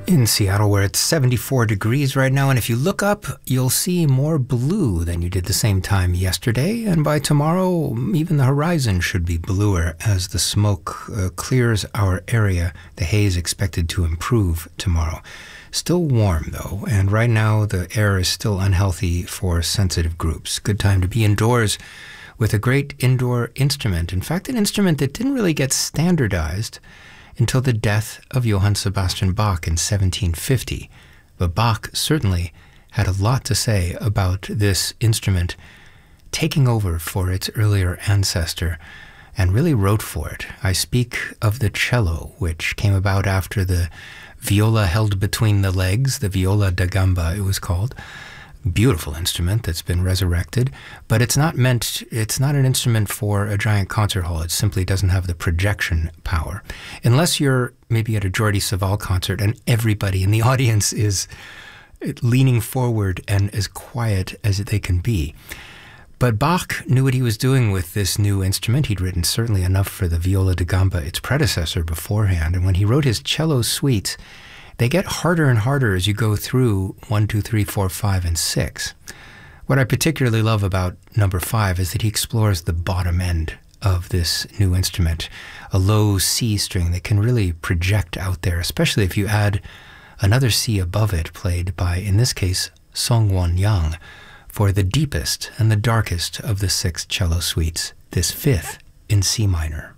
In Seattle, where it's 74 degrees right now, and if you look up, you'll see more blue than you did the same time yesterday, and by tomorrow, even the horizon should be bluer as the smoke clears our area. The haze expected to improve tomorrow. Still warm, though, and right now the air is still unhealthy for sensitive groups. Good time to be indoors with a great indoor instrument. In fact, an instrument that didn't really get standardized until the death of Johann Sebastian Bach in 1750. But Bach certainly had a lot to say about this instrument taking over for its earlier ancestor and really wrote for it. I speak of the cello, which came about after the viola held between the legs, the viola da gamba it was called. Beautiful instrument that's been resurrected, but it's not an instrument for a giant concert hall. It simply doesn't have the projection power. Unless you're maybe at a Jordi Savall concert and everybody in the audience is leaning forward and as quiet as they can be. But Bach knew what he was doing with this new instrument. He'd written certainly enough for the viola da gamba, its predecessor, beforehand. And when he wrote his cello suites, they get harder and harder as you go through 1, 2, 3, 4, 5, and 6. What I particularly love about number 5 is that he explores the bottom end of this new instrument, a low C string that can really project out there, especially if you add another C above it, played by, in this case, Song-Won Young, for the deepest and the darkest of the 6 cello suites, this 5th in C minor.